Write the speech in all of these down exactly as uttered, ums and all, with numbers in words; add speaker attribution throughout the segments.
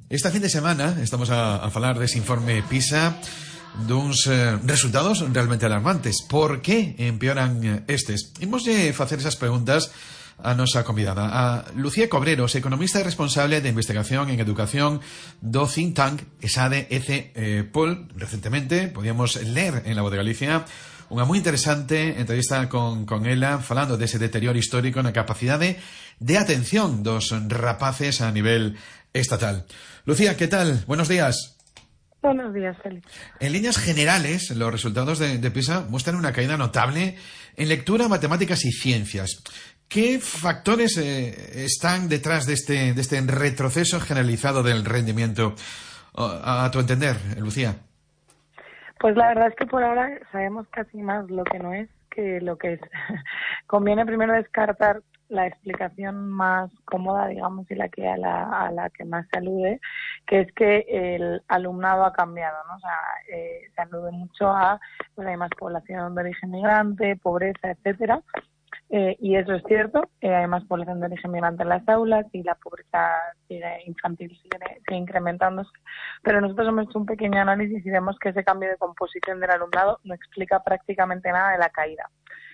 Speaker 1: Esta fin de semana estamos a, a falar dese informe PISA duns eh, resultados realmente alarmantes. Por que empeoran estes? Imos de facer esas preguntas a nosa convidada, a Lucía Cobreros, economista e responsable de investigación en educación do think tank ESADE E C eh, Pol. Recentemente podíamos ler en La Voz de Galicia unha moi interesante entrevista con, con ela, falando dese deterioro histórico na capacidade de atención dos rapaces a nivel estatal. Lucía, ¿qué tal? Buenos días.
Speaker 2: Buenos días, Félix.
Speaker 1: En líneas generales, los resultados de, de PISA muestran una caída notable en lectura, matemáticas y ciencias. ¿Qué factores eh, están detrás de este, de este retroceso generalizado del rendimiento, a, a tu entender, Lucía?
Speaker 2: Pues la verdad es que por ahora sabemos casi más lo que no es que lo que es. Conviene primero descartar la explicación más cómoda, digamos, y la que a la, a la que más se alude, que es que el alumnado ha cambiado, ¿no? O sea, eh, se alude mucho a, pues hay más población de origen migrante, pobreza, etcétera. Eh, y eso es cierto, eh, hay más población de origen migrante en las aulas y la pobreza sigue, infantil sigue, sigue incrementándose, pero nosotros hemos hecho un pequeño análisis y vemos que ese cambio de composición del alumnado no explica prácticamente nada de la caída.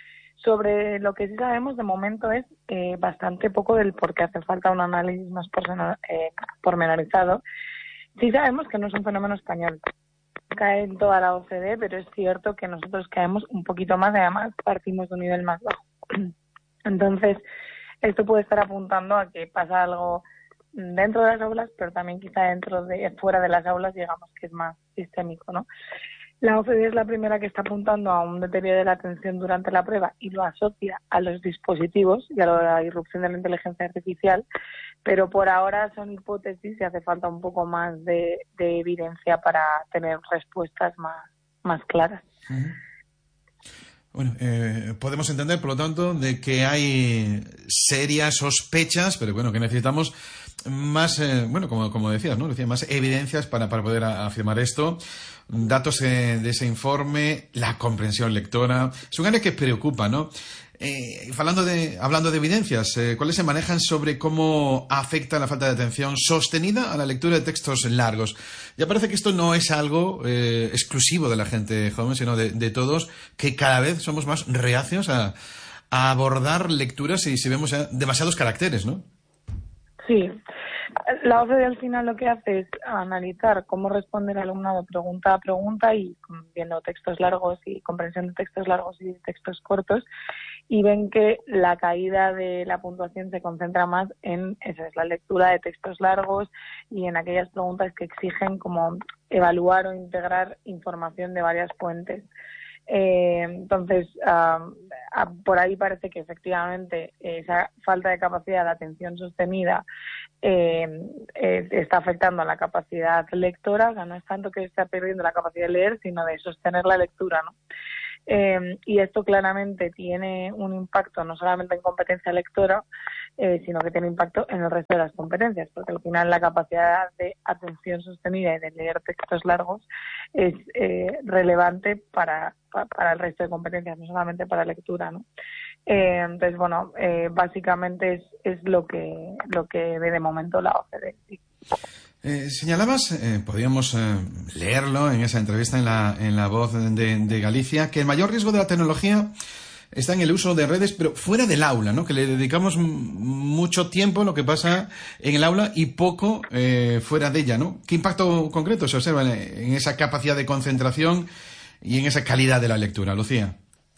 Speaker 2: Sobre lo que sí sabemos de momento es eh, bastante poco del por qué hace falta un análisis más pormenor, eh, pormenorizado. Sí sabemos que no es un fenómeno español, cae en toda la O C D E, pero es cierto que nosotros caemos un poquito más y además partimos de un nivel más bajo. Entonces, esto puede estar apuntando a que pasa algo dentro de las aulas, pero también quizá dentro de fuera de las aulas, digamos que es más sistémico, ¿no? La O C D E es la primera que está apuntando a un deterioro de la atención durante la prueba y lo asocia a los dispositivos y a la irrupción de la inteligencia artificial, pero por ahora son hipótesis y hace falta un poco más de, de evidencia para tener respuestas más, más claras.
Speaker 1: Uh-huh. Bueno, eh, podemos entender, por lo tanto, de que hay serias sospechas, pero bueno, que necesitamos más, eh, bueno, como, como decías, ¿no? Decía, más evidencias para, para poder a, afirmar esto. Datos eh, de ese informe, la comprensión lectora. Es un área que preocupa, ¿no? Eh, hablando de, hablando de evidencias, eh, ¿cuáles se manejan sobre cómo afecta la falta de atención sostenida a la lectura de textos largos? Ya parece que esto no es algo eh, exclusivo de la gente joven, sino de, de todos, que cada vez somos más reacios a, a abordar lecturas y si vemos ya demasiados caracteres, ¿no?
Speaker 2: Sí. La O C D E al final lo que hace es analizar cómo responde el alumnado pregunta a pregunta y viendo textos largos y comprensión de textos largos y textos cortos, y ven que la caída de la puntuación se concentra más en eso, es la lectura de textos largos y en aquellas preguntas que exigen como evaluar o integrar información de varias fuentes. Eh, entonces, uh, uh, por ahí parece que efectivamente esa falta de capacidad de atención sostenida eh, eh, está afectando a la capacidad lectora. O sea, no es tanto que está perdiendo la capacidad de leer, sino de sostener la lectura, ¿no? Eh, y esto claramente tiene un impacto no solamente en competencia lectora, eh, sino que tiene impacto en el resto de las competencias, porque al final la capacidad de atención sostenida y de leer textos largos es eh, relevante para, para el resto de competencias, no solamente para lectura, ¿no? Eh, entonces, bueno, eh, básicamente es, es lo que lo que ve de momento la O C D E. Sí.
Speaker 1: Eh, señalabas, eh, podíamos eh, leerlo en esa entrevista en la, en la Voz de, de Galicia, que el mayor riesgo de la tecnología está en el uso de redes, pero fuera del aula, ¿no? Que le dedicamos m- mucho tiempo a lo que pasa en el aula y poco eh, fuera de ella, ¿no? ¿Qué impacto concreto se observa en, en esa capacidad de concentración y en esa calidad de la lectura, Lucía?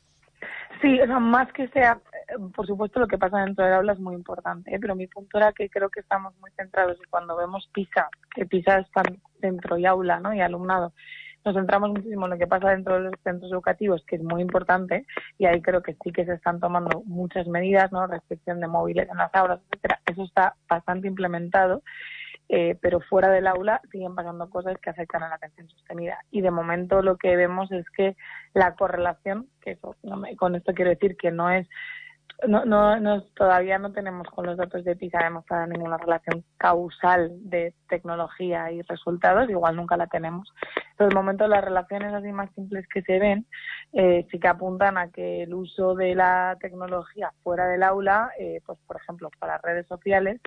Speaker 2: Sí, o sea, más que sea, por supuesto, lo que pasa dentro del aula es muy importante, ¿eh? Pero mi punto era que creo que estamos muy centrados y cuando vemos PISA, que PISA está dentro y aula, ¿no? Y alumnado, nos centramos muchísimo en lo que pasa dentro de los centros educativos, que es muy importante, y ahí creo que sí que se están tomando muchas medidas, ¿no? Restricción de móviles en las aulas, etcétera. Eso está bastante implementado. Eh, pero fuera del aula siguen pasando cosas que afectan a la atención sostenida. Y de momento lo que vemos es que la correlación, que eso, no me, con esto quiero decir que no es, no, no, no todavía no tenemos con los datos de PISA demostrada ninguna relación causal de tecnología y resultados, igual nunca la tenemos. Pero de momento las relaciones así más simples que se ven eh, sí que apuntan a que el uso de la tecnología fuera del aula, eh, pues por ejemplo para redes sociales,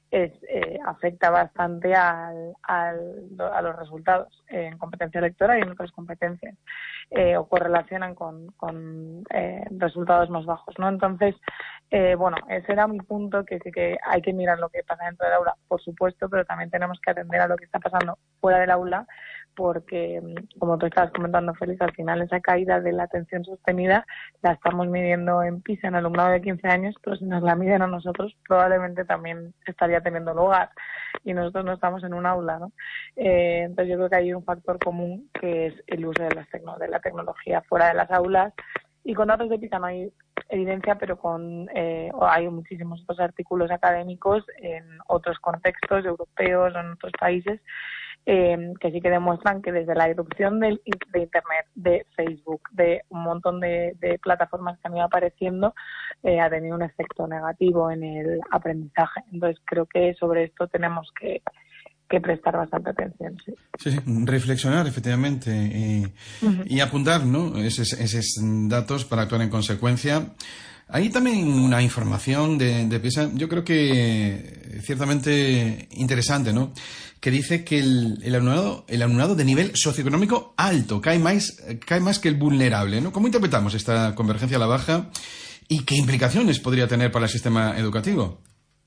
Speaker 2: es, eh, afecta bastante al, al, a los resultados en competencia lectora y en otras competencias, eh, o correlacionan con, con eh, resultados más bajos, ¿no? Entonces, eh, bueno, ese era mi punto, que sí que hay que mirar lo que pasa dentro del aula, por supuesto, pero también tenemos que atender a lo que está pasando fuera del aula, porque, como tú estabas comentando, Félix, al final esa caída de la atención sostenida la estamos midiendo en PISA en alumnado de quince años, pero si nos la miden a nosotros, probablemente también estaría teniendo lugar, y nosotros no estamos en un aula, ¿no? Eh, entonces yo creo que hay un factor común, que es el uso de, las tecno- de la tecnología fuera de las aulas, y con datos de PISA no hay evidencia, pero con eh, hay muchísimos otros artículos académicos en otros contextos europeos o en otros países, Eh, que sí que demuestran que desde la irrupción del, de Internet, de Facebook, de un montón de, de plataformas que han ido apareciendo, eh, ha tenido un efecto negativo en el aprendizaje. Entonces creo que sobre esto tenemos que, que prestar bastante atención. Sí,
Speaker 1: sí, sí, reflexionar efectivamente y,
Speaker 2: uh-huh.
Speaker 1: y apuntar, ¿no?, esos, esos datos para actuar en consecuencia. Hay también una información de, de PISA, yo creo que ciertamente interesante, ¿no?, que dice que el, el alumnado, el alumnado de nivel socioeconómico alto cae más, cae más que el vulnerable, ¿no? ¿Cómo interpretamos esta convergencia a la baja y qué implicaciones podría tener para el sistema educativo?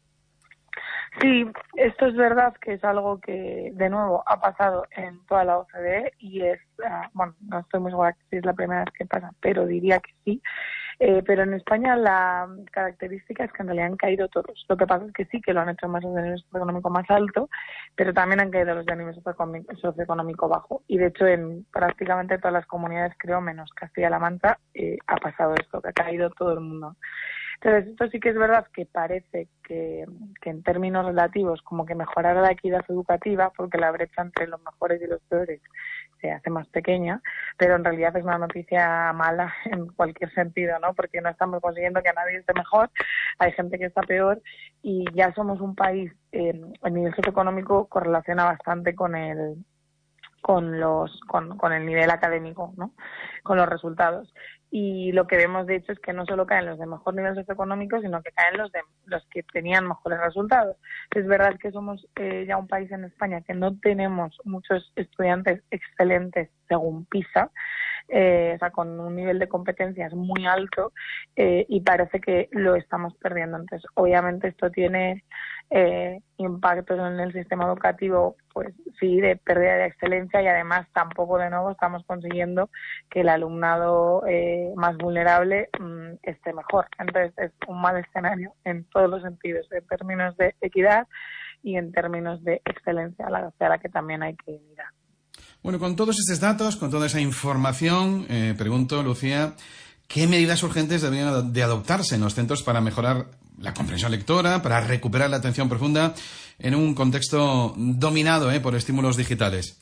Speaker 2: Sí, esto es verdad que es algo que, de nuevo, ha pasado en toda la O C D E y es, uh, bueno, no estoy muy segura si es la primera vez que pasa, pero diría que sí. Eh, pero en España la característica es que en realidad han caído todos. Lo que pasa es que sí que lo han hecho más los de nivel socioeconómico más alto, pero también han caído los de nivel socioeconómico bajo. Y de hecho en prácticamente todas las comunidades, creo, menos Castilla-La Mancha, eh, ha pasado esto, que ha caído todo el mundo. Entonces, esto sí que es verdad que parece que, que en términos relativos como que mejorará la equidad educativa, porque la brecha entre los mejores y los peores se hace más pequeña, pero en realidad es una noticia mala en cualquier sentido, ¿no? Porque no estamos consiguiendo que nadie esté mejor, hay gente que está peor, y ya somos un país, eh, el nivel socioeconómico correlaciona bastante con el con los con, con el nivel académico, ¿no?, con los resultados. Y lo que vemos, de hecho, es que no solo caen los de mejor nivel socioeconómico, sino que caen los de los que tenían mejores resultados. Es verdad que somos eh, ya un país en España que no tenemos muchos estudiantes excelentes según PISA, eh, o sea, con un nivel de competencias muy alto, eh, y parece que lo estamos perdiendo. Entonces, obviamente esto tiene eh, impactos en el sistema educativo, pues sí, de pérdida de excelencia, y además tampoco de nuevo estamos consiguiendo que el alumnado eh, más vulnerable mmm, esté mejor. Entonces es un mal escenario en todos los sentidos, en términos de equidad y en términos de excelencia, a la, a la que también hay que mirar.
Speaker 1: Bueno, con todos estos datos, con toda esa información, eh, pregunto, Lucía, ¿qué medidas urgentes deberían de adoptarse en los centros para mejorar la comprensión lectora, para recuperar la atención profunda en un contexto dominado eh, por estímulos digitales?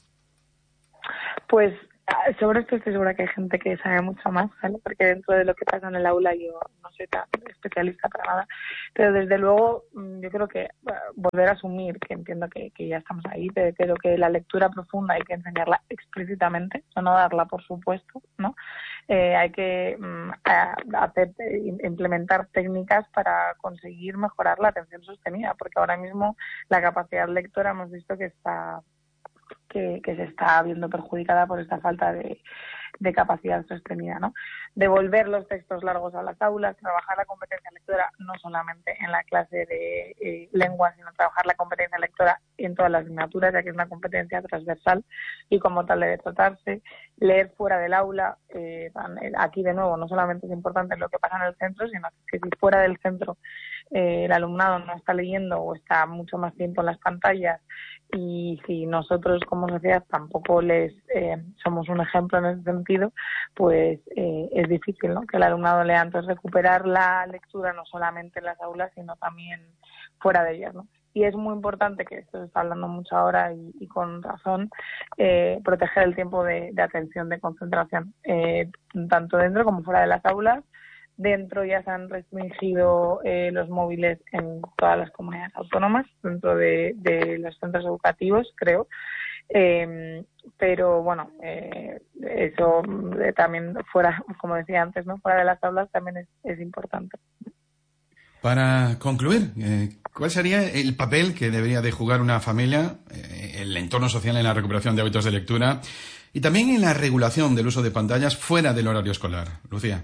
Speaker 2: Pues sobre esto estoy segura que hay gente que sabe mucho más, ¿vale? Porque dentro de lo que pasa en el aula yo no soy tan especialista para nada, pero desde luego yo creo que volver a asumir, que entiendo que, que ya estamos ahí, pero creo que la lectura profunda hay que enseñarla explícitamente, o no darla por supuesto, ¿no? Eh, hay que um, hacer, implementar técnicas para conseguir mejorar la atención sostenida, porque ahora mismo la capacidad lectora hemos visto que está Que, que se está viendo perjudicada por esta falta de, de capacidad sostenida, ¿no? Devolver los textos largos a las aulas, trabajar la competencia lectora no solamente en la clase de eh, lengua, sino trabajar la competencia lectora en todas las asignaturas, ya que es una competencia transversal y como tal debe tratarse. Leer fuera del aula, eh, aquí de nuevo no solamente es importante lo que pasa en el centro, sino que si fuera del centro eh, el alumnado no está leyendo o está mucho más tiempo en las pantallas, y si nosotros como sociedad tampoco les eh, somos un ejemplo en ese sentido, pues eh, es difícil, ¿no?, que el alumnado lea. Entonces recuperar la lectura no solamente en las aulas, sino también fuera de ellas, ¿no? Y es muy importante, que esto se está hablando mucho ahora y, y con razón, eh, proteger el tiempo de, de atención, de concentración, eh, tanto dentro como fuera de las aulas. Dentro ya se han restringido eh, los móviles en todas las comunidades autónomas, dentro de, de los centros educativos, creo. Eh, pero bueno, eh, eso eh, también fuera, como decía antes, ¿no?, fuera de las aulas también es, es importante.
Speaker 1: Para concluir, eh, ¿Cuál sería el papel que debería de jugar una familia, eh, el entorno social en la recuperación de hábitos de lectura y también en la regulación del uso de pantallas fuera del horario escolar? Lucía.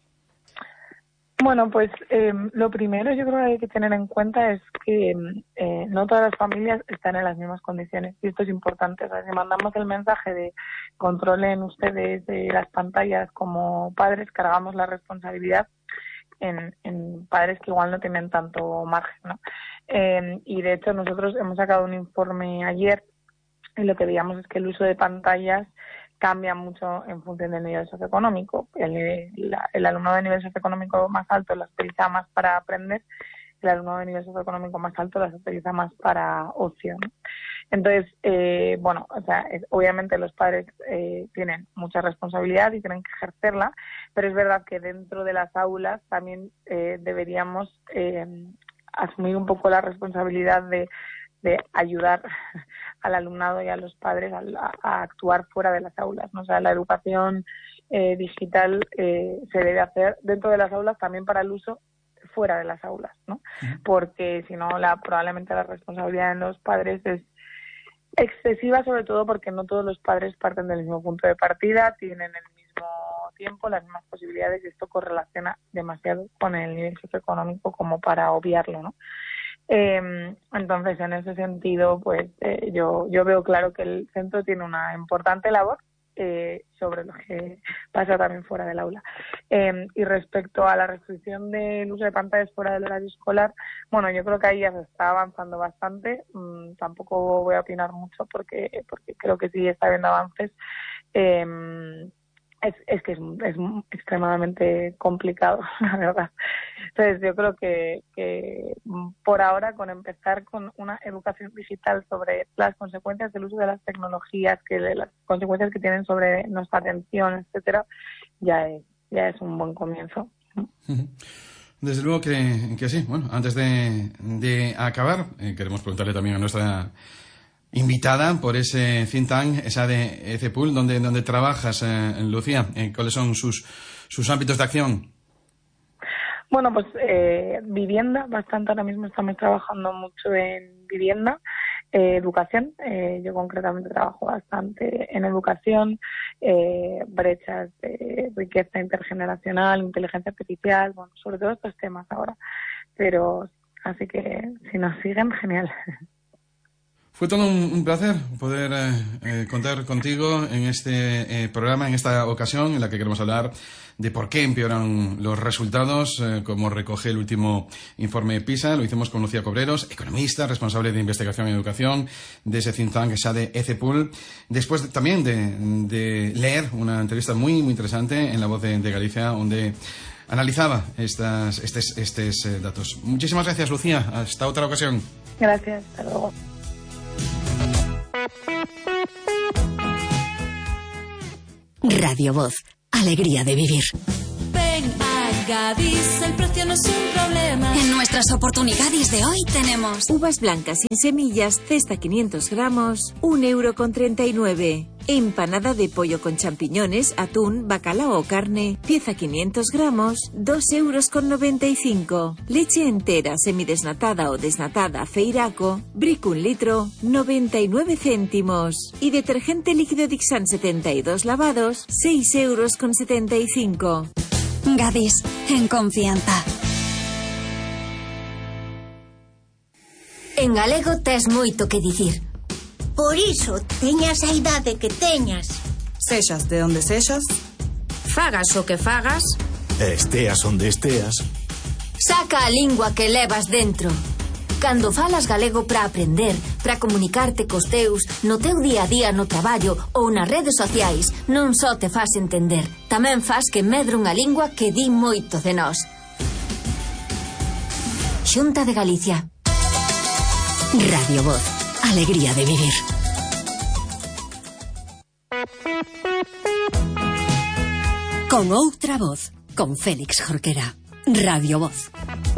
Speaker 2: Bueno, pues eh, lo primero yo creo que hay que tener en cuenta es que eh, no todas las familias están en las mismas condiciones y esto es importante. O sea, si mandamos el mensaje de controlen ustedes de las pantallas como padres, cargamos la responsabilidad en, en padres que igual no tienen tanto margen, ¿no? Eh, y de hecho nosotros hemos sacado un informe ayer y lo que veíamos es que el uso de pantallas cambia mucho en función del nivel socioeconómico. El, la, el alumnado de nivel socioeconómico más alto las utiliza más para aprender, el alumnado de nivel socioeconómico más alto las utiliza más para ocio, ¿no? Entonces, eh, bueno, o sea, es, obviamente los padres eh, tienen mucha responsabilidad y tienen que ejercerla, pero es verdad que dentro de las aulas también eh, deberíamos eh, asumir un poco la responsabilidad de de ayudar al alumnado y a los padres a, a actuar fuera de las aulas, ¿no? O sea, la educación eh, digital eh, se debe hacer dentro de las aulas también para el uso fuera de las aulas, ¿no? Porque si no, la, probablemente la responsabilidad de los padres es excesiva, sobre todo porque no todos los padres parten del mismo punto de partida, tienen el mismo tiempo, las mismas posibilidades y esto correlaciona demasiado con el nivel socioeconómico como para obviarlo, ¿no? Eh, entonces, en ese sentido, pues eh, yo yo veo claro que el centro tiene una importante labor eh, sobre lo que pasa también fuera del aula. Eh, y respecto a la restricción del uso de pantallas fuera del horario escolar, bueno, yo creo que ahí ya se está avanzando bastante. Mm, tampoco voy a opinar mucho porque porque creo que sí está habiendo avances. Eh, Es, es que es, es extremadamente complicado, la verdad. Entonces, yo creo que, que por ahora, con empezar con una educación digital sobre las consecuencias del uso de las tecnologías, que las consecuencias que tienen sobre nuestra atención, etcétera, ya es, ya es un buen comienzo.
Speaker 1: Desde luego que, que sí. Bueno, antes de, de acabar, eh, queremos preguntarle también a nuestra invitada por ese think tank, esa de ECEPUL, donde, donde trabajas, eh, Lucía. Eh, ¿Cuáles son sus, sus ámbitos de acción?
Speaker 2: Bueno, pues eh, vivienda, bastante ahora mismo estamos trabajando mucho en vivienda, eh, educación, eh, yo concretamente trabajo bastante en educación, eh, brechas de riqueza intergeneracional, inteligencia artificial, bueno, sobre todo estos temas ahora, pero así que si nos siguen, genial.
Speaker 1: Fue todo un, un placer poder eh, eh, contar contigo en este eh, programa, en esta ocasión en la que queremos hablar de por qué empeoran los resultados, eh, como recoge el último informe PISA. Lo hicimos con Lucía Cobreros, economista, responsable de investigación y educación de ese think tank, esa de ECEPUL. Después de, también de, de leer una entrevista muy, muy interesante en La Voz de, de Galicia, donde analizaba estas, estos, estos eh, datos. Muchísimas gracias, Lucía. Hasta otra ocasión.
Speaker 2: Gracias. Hasta luego.
Speaker 3: Radio Voz, alegría de vivir.
Speaker 4: Ven a Gadis, el precio no es un problema.
Speaker 3: En nuestras oportunidades de hoy tenemos
Speaker 5: uvas blancas sin semillas, cesta quinientos gramos, un euro con treinta y nueve. Empanada de pollo con champiñones, atún, bacalao o carne, pieza quinientos gramos, dos euros con noventa y cinco. Leche entera, semidesnatada o desnatada, Feiraco, Brick un litro, noventa y nueve céntimos. Y detergente líquido Dixan setenta y dos lavados, seis euros con setenta y cinco.
Speaker 3: Gadis, en confianza.
Speaker 6: En galego tes moito que dicir.
Speaker 7: Por iso, teñas a idade que teñas.
Speaker 8: Sexas de onde sexas.
Speaker 6: Fagas o que fagas.
Speaker 9: Esteas onde esteas.
Speaker 6: Saca a lingua que levas dentro. Cando falas galego para aprender, para comunicarte cos teus, no teu día a día no traballo ou nas redes sociais, non só te fas entender, tamén fas que medre unha lingua que di moito de nós. Xunta de Galicia.
Speaker 3: Radio Voz, alegría de vivir. Con outra voz, con Félix Jorquera. Radio Voz.